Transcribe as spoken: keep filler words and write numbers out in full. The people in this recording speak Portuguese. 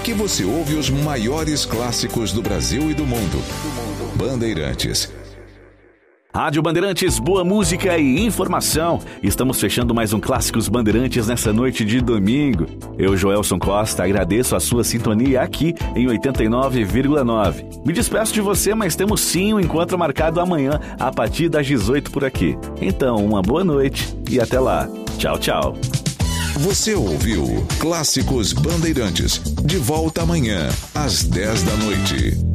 Aqui você ouve os maiores clássicos do Brasil e do mundo. Bandeirantes. Rádio Bandeirantes, boa música e informação. Estamos fechando mais um Clássicos Bandeirantes nessa noite de domingo. Eu, Joelson Costa, agradeço a sua sintonia aqui em oitenta e nove vírgula nove. Me despeço de você, mas temos sim um encontro marcado amanhã a partir das dezoito por aqui. Então, uma boa noite e até lá. Tchau, tchau. Você ouviu Clássicos Bandeirantes. De volta amanhã, às dez da noite.